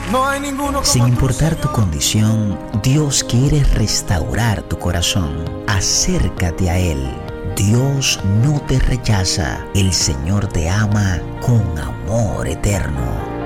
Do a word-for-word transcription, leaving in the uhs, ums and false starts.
No hay ninguno como Sin tú, importar tu Señor. condición, Dios quiere restaurar tu corazón. Acércate a Él. Dios no te rechaza. El Señor te ama con amor eterno.